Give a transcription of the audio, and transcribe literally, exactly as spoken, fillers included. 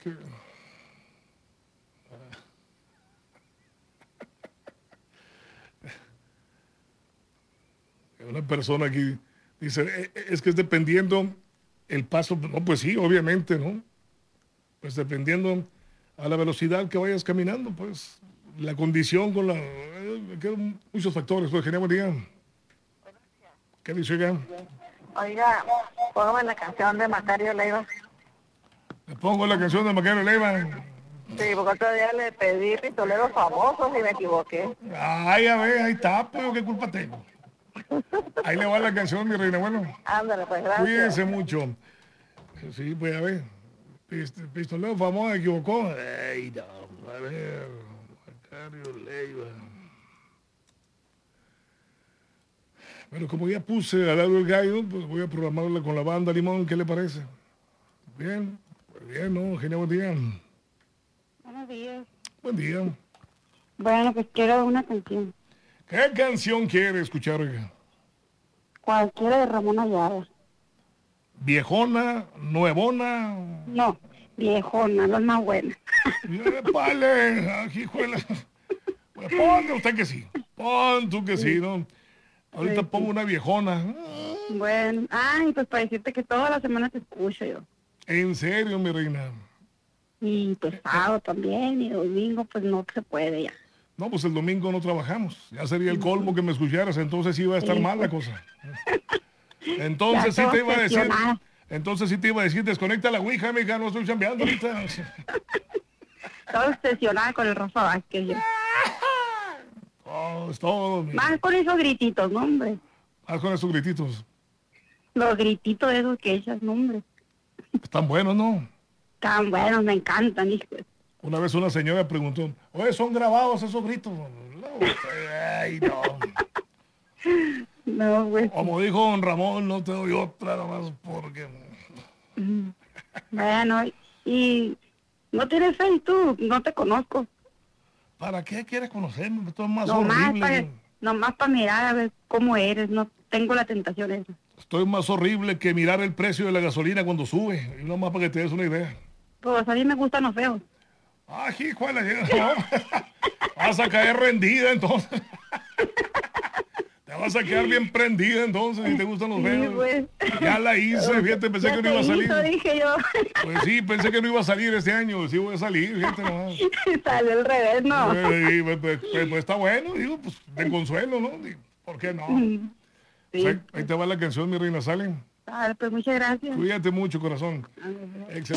que... Una persona aquí dice, es que es dependiendo el paso, no, pues sí, obviamente, ¿no? Pues dependiendo a la velocidad que vayas caminando, pues la condición con la... Eh, quedan muchos factores, pues genial, buen día. ¿Qué dice, oiga? Oiga, póngame la canción de Macario Leiva. Le pongo la canción de Macario Leiva. Sí, porque otro día le pedí pistoleros famosos y me equivoqué. Ay, a ver, ahí está, pero ¿qué culpa tengo? Ahí le va la canción, mi reina. Bueno, Ándale, pues gracias. cuídense mucho. Sí, pues a ver. Pist pistolero famoso me equivocó. Ay, no, a ver. Macario Leiva. Bueno, como ya puse al lado del gallo, pues voy a programarla con la banda Limón. ¿Qué le parece? Bien, pues bien, ¿no? Genial, buen día. Buenos días. Buen día. Bueno, pues quiero una canción. ¿Qué canción quiere escuchar, oiga? Cualquiera de Ramón Ayala. ¿Viejona? ¿Nuevona? No, viejona, la más buena. Vale, hijuela. Pues ponte usted que sí. Pon tú que sí, ¿no? Ahorita Sí, pongo sí. una viejona. Bueno, ay, pues para decirte que toda la semana te escucho yo. En serio, mi reina. Y pues sábado también, y domingo pues no se puede ya. No, pues el domingo no trabajamos. Ya sería el colmo que me escucharas, entonces iba a estar Sí, mal la pues. cosa. Entonces Ya sí te todo iba a decir, obsesionada. entonces sí te iba a decir, desconecta la ouija, amiga, no estoy chambeando ahorita. Estaba obsesionada con el Rafa Vázquez yo. Oh, es todo, mi. Más con esos grititos, no, hombre. Haz con esos grititos. Los grititos esos que echas, no, hombre. Están buenos, ¿no? Tan buenos, me encantan, hijo. Una vez una señora preguntó, oye, ¿son grabados esos gritos? No, ay, no. No, pues. Como dijo don Ramón, no te doy otra nomás porque... Bueno, y no tienes fe y tú, no te conozco. ¿Para qué quieres conocerme? Esto es más Nomás horrible. para nomás para mirar a ver cómo eres, no tengo la tentación esa. Estoy más horrible que mirar el precio de la gasolina cuando sube. Y nomás para que te des una idea. Pues a mí me gustan los feos. Ah, hijuela, no. Vas a caer rendida entonces. Te vas a quedar bien prendida entonces si te gustan los Sí, feos. pues. Ya la hice, fíjate, pensé Ya que no te iba a salir. hizo, dije yo. Pues sí, pensé que no iba a salir este año. Sí voy a salir, fíjate nomás. Salió al revés, no. Eh, y, pues, pues, pues, pues, está bueno, digo, pues de consuelo, ¿no? Digo, ¿por qué no? Sí. Pues ahí, ahí te va la canción, mi reina, ¿sale? Vale, pues muchas gracias. Cuídate mucho, corazón. A ver. Excelente.